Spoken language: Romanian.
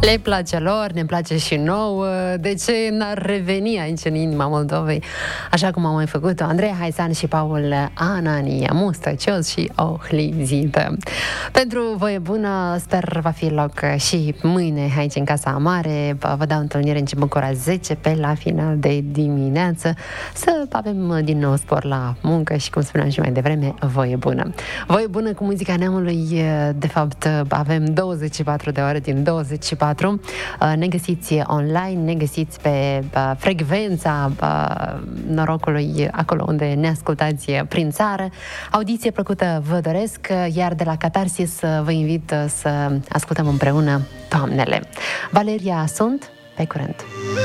Le place lor, ne place și nouă. De ce n-ar reveni aici în inima Moldovei, așa cum au mai făcut-o Andrei Haisan și Paul Anania, mustăcios și ohlizită. Pentru Voie Bună, sper va fi loc și mâine aici în Casa Mare. Vă dau întâlnire începând cu ora 10 pe la final de dimineață, să avem din nou spor la muncă și, cum spuneam și mai devreme, Voie Bună. Voie Bună cu muzica neamului. De fapt, avem 24 de ore din 24. Ne găsiți online, ne găsiți pe frecvența norocului, acolo unde ne ascultați prin țară. Audiție plăcută vă doresc, iar de la Catarsis vă invit să ascultăm împreună Doamnele. Valeria sunt, pe curând!